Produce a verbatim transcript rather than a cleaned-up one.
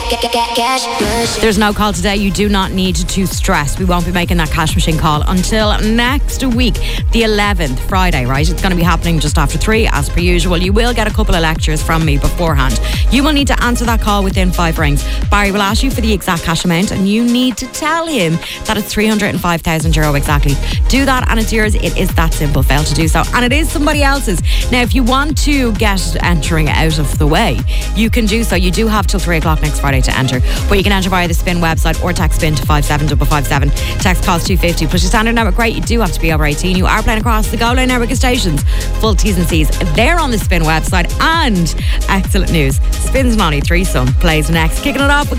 There's no call today. You do not need to stress. We won't be making that cash machine call until next week, the eleventh, Friday, right? It's going to be happening just after three, as per usual. You will get a couple of lectures from me beforehand. You will need to answer that call within five rings. Barry will ask you for the exact cash amount, and you need to tell him that it's three hundred five thousand euro exactly. Do that, and it's yours. It is that simple. Fail to do so, and it is somebody else's. Now, if you want to get entering out of the way, you can do so. You do have till three o'clock next Friday to enter, but you can enter via the Spin website or text Spin to five seven five five seven. Text costs two fifty. Plus your standard network rate, you do have to be over eighteen. You are playing across the Go Line network of stations. Full T's and C's there on the Spin website. And excellent news, Spin's Money threesome plays next. Kicking it off with